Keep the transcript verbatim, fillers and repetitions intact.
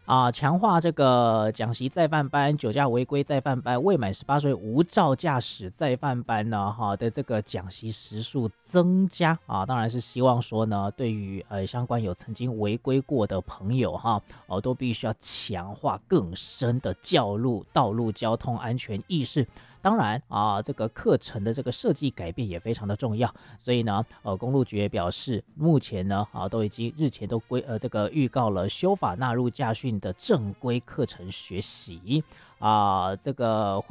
啊，强化这个讲习再犯班、酒驾违规再犯班、未满十八岁无照驾驶再犯班呢，哈的这个讲习时数增加啊，当然是希望说呢，对于呃相关有曾经违规过的朋友哈，哦都必须要强化更深的教路道路交通安全意识。当然啊，这个课程的这个设计改变也非常的重要，所以呢，呃，公路局也表示，目前呢，啊，都已经日前都规呃这个预告了修法纳入驾训的正规课程学习啊，这个。